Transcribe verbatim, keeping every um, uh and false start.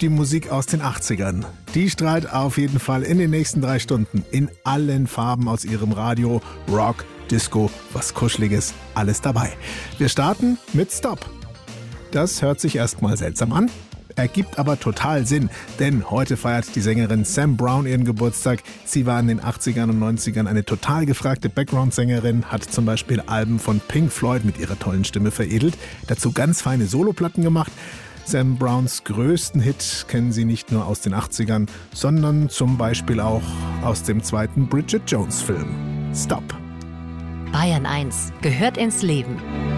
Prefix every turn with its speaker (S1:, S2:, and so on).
S1: die Musik aus den achtzigern. Die strahlt auf jeden Fall in den nächsten drei Stunden in allen Farben aus ihrem Radio. Rock, Disco, was Kuscheliges, alles dabei. Wir starten mit Stop. Das hört sich erstmal seltsam an, ergibt aber total Sinn, denn heute feiert die Sängerin Sam Brown ihren Geburtstag. Sie war in den achtzigern und neunzigern eine total gefragte Background-Sängerin, hat zum Beispiel Alben von Pink Floyd mit ihrer tollen Stimme veredelt, dazu ganz feine Soloplatten gemacht. Sam Browns größten Hit kennen Sie nicht nur aus den achtzigern, sondern zum Beispiel auch aus dem zweiten Bridget Jones-Film. Stop.
S2: Bayern eins gehört ins Leben.